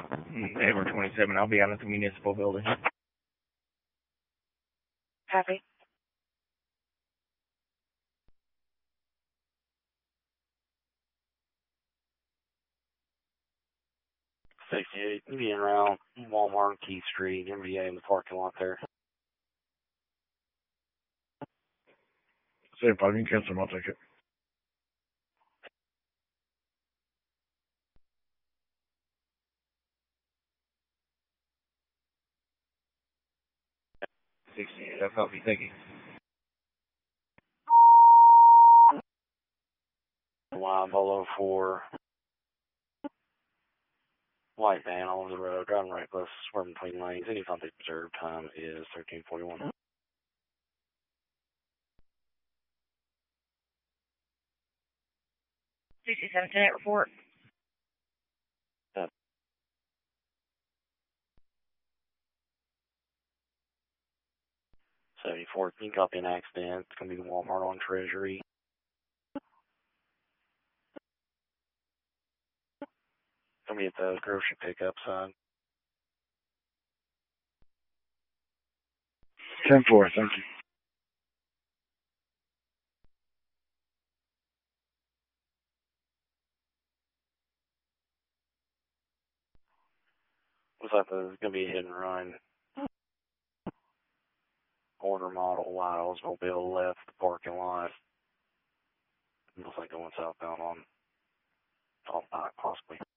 Edward 27. I'll be out at the municipal building. Copy. '68, Indian around Walmart, Keith Street, MVA in the parking lot there. Say if I can cancel my ticket. That's copy. Thank you. Line Polo 4. White van all over the road, driving reckless, swerving between lanes. Any contact observed time is 13:41. 67 Senate report. 74, can you copy an accident? It's going to be the Walmart on Treasury. Going to be at the grocery pickup side. 10-4, thank you. Looks like there's going to be a hit and run. Order model white Oldsmobile left the parking lot. Looks like going southbound on possibly.